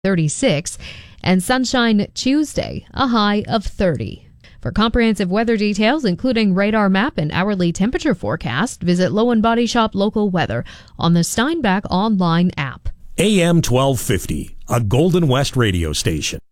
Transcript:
36, and sunshine Tuesday, a high of 30. For comprehensive weather details, including radar map and hourly temperature forecast, visit Low and Body Shop Local Weather on the Steinbach online app. AM 1250, a Golden West radio station.